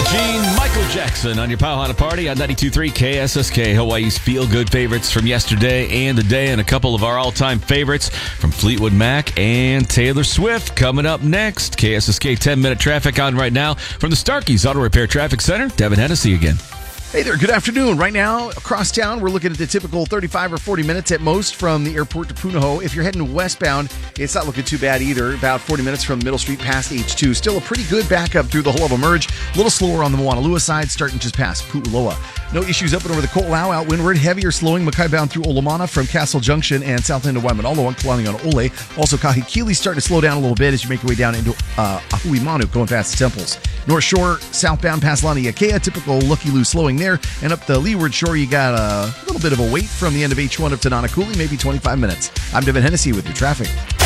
Gene, Michael Jackson on your Pauhana Party on 92.3 KSSK, Hawaii's feel-good favorites from yesterday and today, and a couple of our all-time favorites from Fleetwood Mac and Taylor Swift coming up next. KSSK 10-minute traffic on right now from the Starkey's Auto Repair Traffic Center. Devin Hennessy again. Hey there, good afternoon. Right now, across town, we're looking at the typical 35 or 40 minutes at most from the airport to Punahou. If you're heading westbound, it's not looking too bad either. About 40 minutes from Middle Street past H2. Still a pretty good backup through the whole of Emerge. A little slower on the Moanalua side, starting just past Pu'uloa. No issues up and over the Ko'olau out windward. Heavier slowing Makai bound through Olomana from Castle Junction and south end of Waimanalo, Kalani on Ole. Also, Kahikili starting to slow down a little bit as you make your way down into Ahuimanu, going past the temples. North Shore, southbound past Laniakea, typical Lucky Lou slowing there. And up the leeward shore, you got a little bit of a wait from the end of H1 up to Nanakuli, maybe 25 minutes. I'm Devin Hennessy with your traffic.